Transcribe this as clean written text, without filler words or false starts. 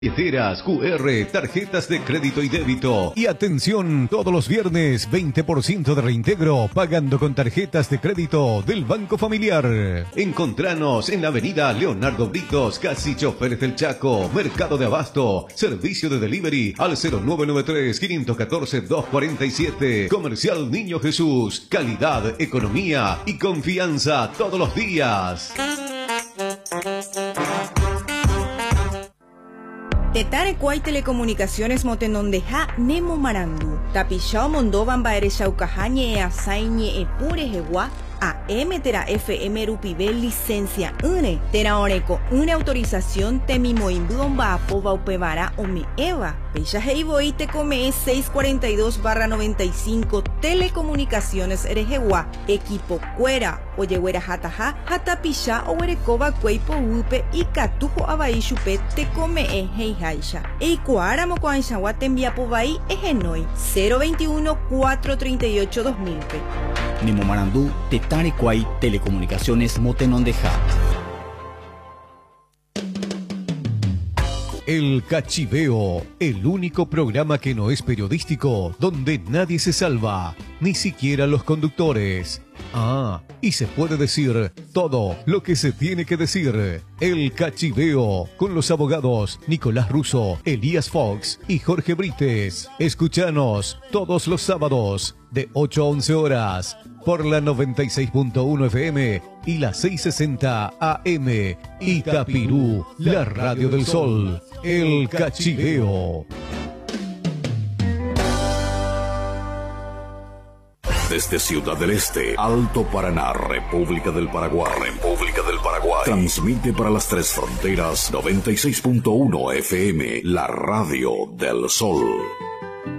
Billeteras, QR, tarjetas de crédito y débito. Y atención, todos los viernes, 20% de reintegro pagando con tarjetas de crédito del Banco Familiar. Encontranos en la avenida Leonardo Britos, casi Choferes del Chaco, Mercado de Abasto. Servicio de delivery al 0993-514-247. Comercial Niño Jesús. Calidad, economía y confianza todos los días. Tetare Kuay Telecomunicaciones Motenondeja Nemo Marandu. Tapishao Mondovan Baere Shaukahañe e Asaiñe e Pure Hewa. AM Tera FM Rupivel licencia une. Tera Oreco una autorización Temimoimbuon Baapova Upevara Ome Eva. Pecha Heiboi te come 642/95 Telecomunicaciones Erejewa. Equipo Cuera. Oyehuera Hataja. Hatapisha Owerekova Cueipo Upe y Catujo Abaishupe te come Heijaisha. Eikuara Mocoanchawa Tembiapovai Egenoi 021-438-2000. Nemo Marandú, Tetare Kuay Telecomunicaciones Motenondeja. El Cachiveo, el único programa que no es periodístico, donde nadie se salva, ni siquiera los conductores. Ah, y se puede decir todo lo que se tiene que decir. El Cachiveo, con los abogados Nicolás Russo, Elías Fox y Jorge Brites. Escúchanos todos los sábados, de 8 a 11 horas, por la 96.1 FM y la 660 AM. Itapirú, la radio del sol. El Cachiveo. Desde Ciudad del Este, Alto Paraná, República del Paraguay. Transmite para las tres fronteras 96.1 FM, la radio del sol.